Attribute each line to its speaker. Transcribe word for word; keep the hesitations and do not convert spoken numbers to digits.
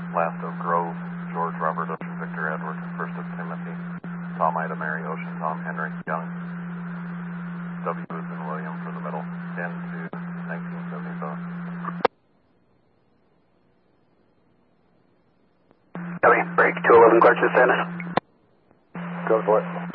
Speaker 1: Last of Grove, George Robert Ocean Victor Edward, First of Timothy, Tom Ida Mary Ocean Tom Henry Young, W is in William for the middle, ten to nineteen seventy-seven.
Speaker 2: Copy, break two eleven, Clarkson Status.
Speaker 3: Go for it.